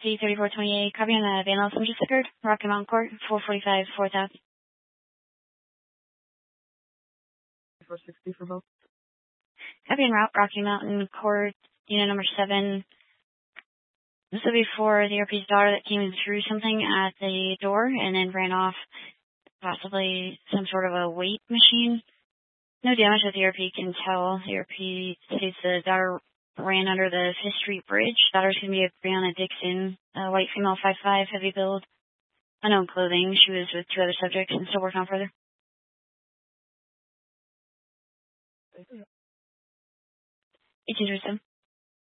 P3428, copy on the Van Elson just occurred. Rocky Mountain Court, 445, 4000. 460 for both. Copy en route, Rocky Mountain Court, unit number 7. This will be for the ERP's daughter that came and threw something at the door and then ran off, possibly some sort of a weight machine. No damage that the ERP can tell. The ERP states the daughter ran under the 5th Street Bridge. Daughter's going to be a Brianna Dixon, a white female, 5'5", heavy build, unknown clothing. She was with 2 other subjects and still working on further. 1837.